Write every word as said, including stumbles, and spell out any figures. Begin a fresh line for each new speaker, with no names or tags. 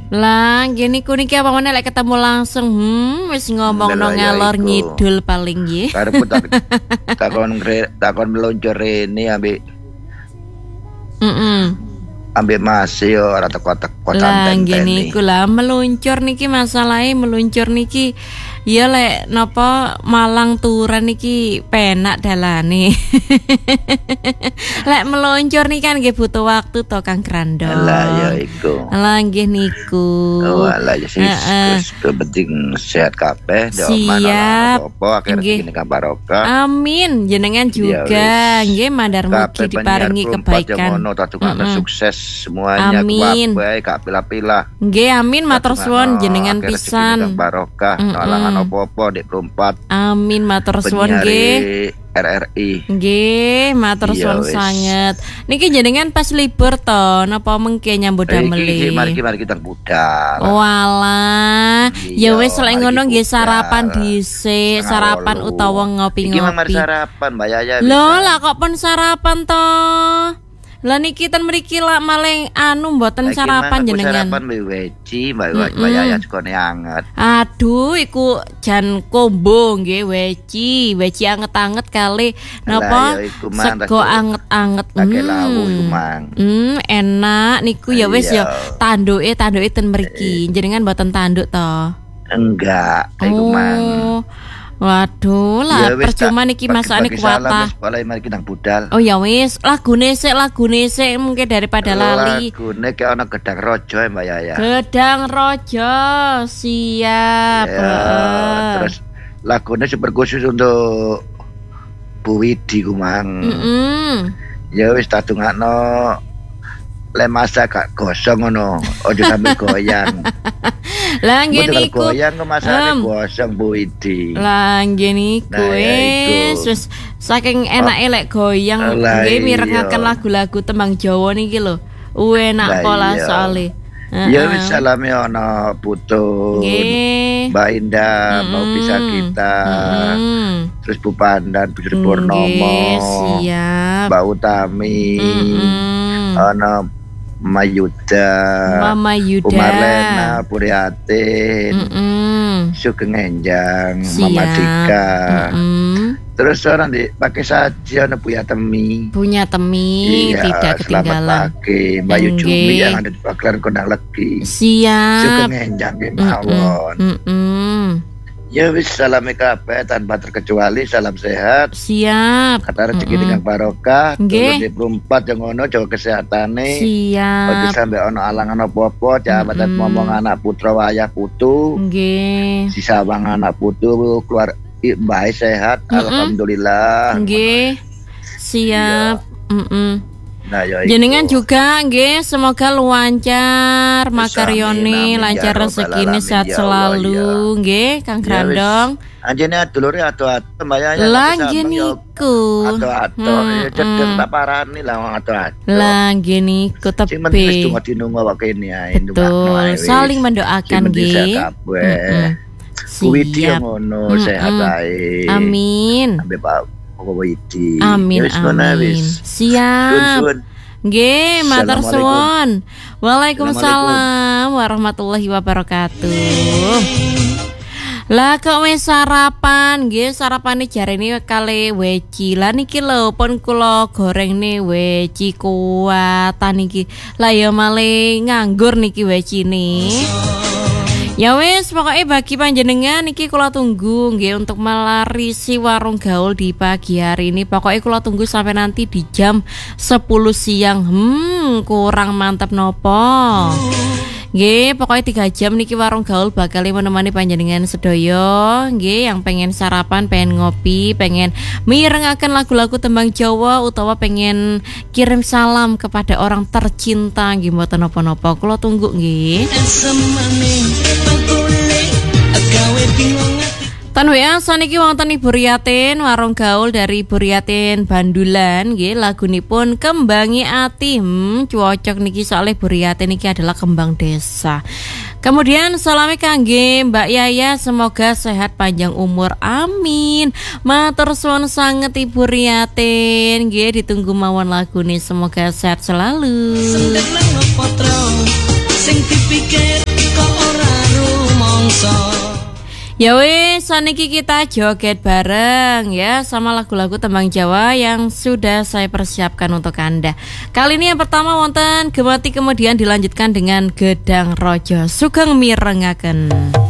Lah, gini ku niki apa meneh lek ketemu langsung. Hmm, wis ngomongno ngalor ngidul paling nggih.
Karep tak takon takon meluncur rene ambek
Heeh.
Ambek Mas yo ora teko-teko santen.
Lah gini ku lah meluncur niki masalahe meluncur niki ya lek napa Malang Turan niki penak dalane. Lek meluncur niki kan nggih butuh waktu to Kang Grandong.
Lah ya iku.
Lah nggih niku.
Oh lah ya sis penting sehat kabeh
siap
apa akhir iki Kang Barokah.
Amin jenengan juga nggih mandar mugi diparingi kebaikan.
Ngono tatungane sukses semuanya.
Amin.
Kuat bae gak pilah-pilah.
Nggih amin matur suwun jenengan pisan.
Kang Barokah alangan opo-opo Dek Perumpat.
Amin matur suwun nggih.
R R I.
Nggih, matur suwun sanget. Niki jenengan pas libur to, napa mengke nyambut damel?
Iki mari mari kita budal.
Walah, ya wis lek ngono nggih sarapan dhisik, sarapan utawa ngopi-ngopi.
Iki mari sarapan Mbak Yaya.
Lho, lah kok pun sarapan to? Lah niki ten mriki lak maling anu mboten sarapan jenengan.
Sarapan weci, Mbak Yaya jukone anget.
Aduh, iku jan kombo nggih weci, weci anget-anget kali napa sego anget-anget. Hmm, enak niku ya wis ya tanduke tanduke ten mriki. Jenengan mboten tanduk to?
Enggak, iku mang.
Waduh lah, ya, percuma niki masakane kuatah.
Mulai mari kita budal.
Oh ya wis, lagune sik, lagune sik mungkin daripada lali.
Lagune kayak ana Gedang Rojo Mbak Yaya.
Gedang Rojo, siap.
Ya, terus lagune super khusus untuk Bu Widi ku mang.
Mm -mm.
Ya wis tak dongakno le masak gak gosong ngono, ojo sambil goyang.
Lah ngene iku.
Goyang kemasane gosong Bu Widi.
Lah ngene iku wis wis saking enake lek goyang nggih mirengaken lagu-lagu tembang Jawa niki lho. Enak pola soalé.
Ya wis salame ana putu. Mbak Indah mau bisa kita. Terus Bu Pandan, Bu Purnomo.
Siap.
Mbak Utami. Ana Mayuda,
Mama Yuda,
Umarlena, Puriatin, mm -mm. Sugeng Enjang, Mama Dika. Mm -mm. Terus orang di pakai saja ada punya Temi.
Punya Temi, iya, tidak ketinggalan.
Selamat pagi, Mbak Yujumi yang ada di Pagelaran Kondang Legi.
Siap.
Sugeng Enjang di Mawon.
Mm -mm.
Ya wis salami kabeh tanpa terkecuali salam sehat.
Siap.
Kata rezeki dengan barokah. Terus di perumpat yang ngono jaga kesehatane.
Siap.
Ojo sampai ono alangan apa-apa, jabatan ngomong anak putra wayah putu.
Nggih.
Si sawang anak putu keluar baik sehat, mm -mm. Alhamdulillah.
Nggih. Siap. Mm -mm.
Nah, ya
jenengan juga nggih semoga lancar makaryone lancar rezekine sehat selalu nggih Kang Grandong.
Anjene dulure ado-ado Mbak Yaya.
Lah nggih niku.
Ado-ado ya cedek tak parani lah wong ado-ado.
Lah nggih niku tepi.
Sing penting wis tunggu dinungo wae kene ae.
Betul, saling mendoakan nggih.
Kuwi ngono sehat ae.
Amin.
Ambek Pak Widi.
Amin amin. Siap. Nggih, matur suwun. Waalaikumsalam warahmatullahi wabarakatuh. Lah kok wis sarapan, nggih sarapane jarene kali weci. Lah niki lho pun kula goreng ne weci kuatan niki. Lah ya male nganggur niki wecine. Ya wis pokoknya bagi panjenengan niki kula tunggu nggih untuk melarisi warung gaul di pagi hari ini. Pokoknya kula tunggu sampai nanti di jam sepuluh siang. Hmm, kurang mantep nopo. Nggih, pokoknya tiga jam niki warung gaul bakal menemani panjenengan sedaya. Nggih, yang pengen sarapan, pengen ngopi, pengen mirengaken lagu-lagu tembang Jawa utawa pengen kirim salam kepada orang tercinta nggih mboten napa-napa. Kula tunggu nggih. Tan W A saniki wonten Ibu Riyatin warung gaul dari Ibu Riyatin Bandulan nggih lagunipun Kembangi Ati. Hmm, cocok niki soalnya Ibu Riyatin niki adalah kembang desa. Kemudian salami kangge Mbak Yaya, semoga sehat panjang umur. Amin. Matur suwun sanget Ibu Riyatin. Nggih ditunggu mawon lagune, semoga sehat selalu. Ya wis, soniki kita joget bareng ya sama lagu-lagu tembang Jawa yang sudah saya persiapkan untuk Anda. Kali ini yang pertama wonten Gemati, kemudian dilanjutkan dengan Gedang Rojo Sugeng Mirengaken.